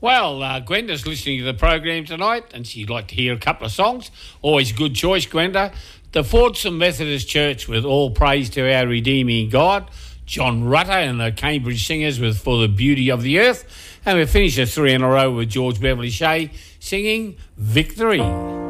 Well, Gwenda's listening to the program tonight and she'd like to hear a couple of songs. Always a good choice, Gwenda. The Fordson Methodist Church with All Praise to Our Redeeming God. John Rutter and the Cambridge Singers with For the Beauty of the Earth. And we finish the three in a row with George Beverly Shea singing Victory.